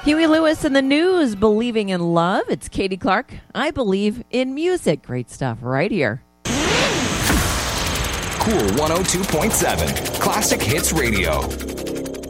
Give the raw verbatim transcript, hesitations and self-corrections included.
Huey Lewis and the News, Believing in Love. It's Katie Clark. I believe in music. Great stuff right here. Cool one oh two point seven, Classic Hits Radio.